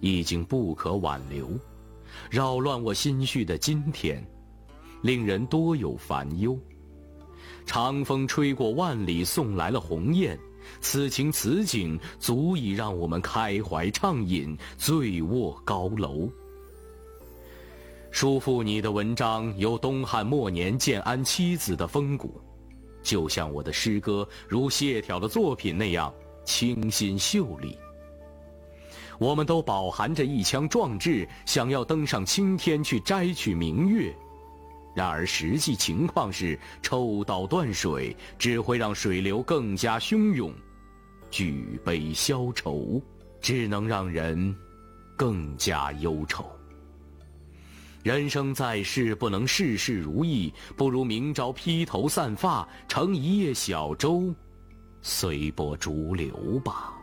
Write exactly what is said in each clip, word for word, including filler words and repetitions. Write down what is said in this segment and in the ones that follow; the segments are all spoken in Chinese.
已经不可挽留，扰乱我心绪的今天，令人多有烦忧。长风吹过万里，送来了鸿雁，此情此景，足以让我们开怀畅饮，醉卧高楼。叔父你的文章有东汉末年建安七子的风骨，就像我的诗歌如谢朓的作品那样清新秀丽。我们都饱含着一腔壮志，想要登上青天去摘取明月，然而实际情况是抽刀断水，只会让水流更加汹涌，举杯消愁，只能让人更加忧愁。人生在世，不能事事如意，不如明朝披头散发，乘一叶小舟，随波逐流吧。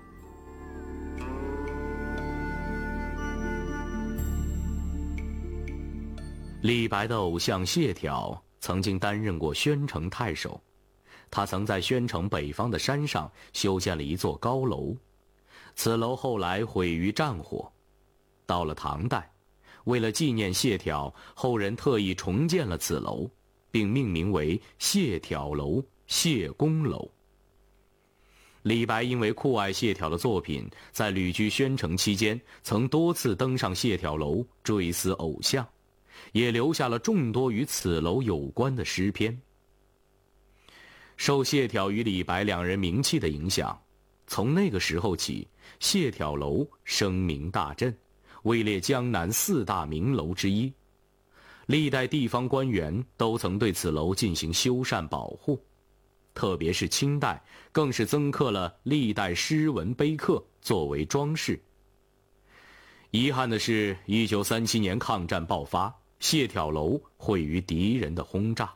李白的偶像谢朓曾经担任过宣城太守，他曾在宣城北方的山上修建了一座高楼，此楼后来毁于战火。到了唐代，为了纪念谢朓，后人特意重建了此楼，并命名为谢朓楼、谢公楼。李白因为酷爱谢朓的作品，在旅居宣城期间，曾多次登上谢朓楼追思偶像，也留下了众多与此楼有关的诗篇。受谢朓与李白两人名气的影响，从那个时候起，谢朓楼声名大振，位列江南四大名楼之一。历代地方官员都曾对此楼进行修缮保护，特别是清代，更是增刻了历代诗文碑刻作为装饰。遗憾的是，一九三七年抗战爆发，谢朓楼毁于敌人的轰炸。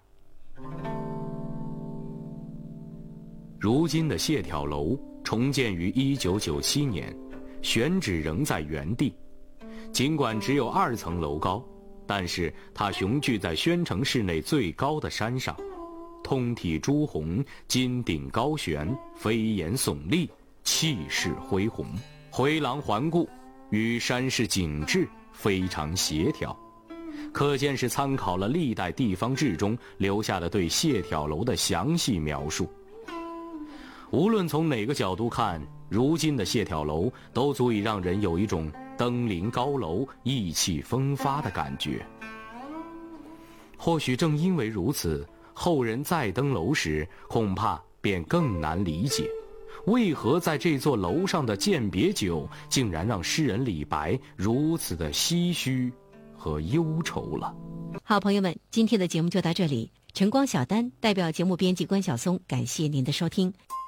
如今的谢朓楼重建于一九九七年，选址仍在原地。尽管只有二层楼高，但是它雄踞在宣城市内最高的山上，通体朱红，金顶高悬，飞檐耸立，气势恢宏，回廊环顾，与山势景致非常协调，可见是参考了历代地方志中留下的对谢朓楼的详细描述。无论从哪个角度看，如今的谢朓楼都足以让人有一种登临高楼、意气风发的感觉。或许正因为如此，后人再登楼时，恐怕便更难理解，为何在这座楼上的饯别酒，竟然让诗人李白如此的唏嘘和忧愁了。 好朋友们，今天的节目就到这里。晨光小丹代表节目编辑关晓松，感谢您的收听。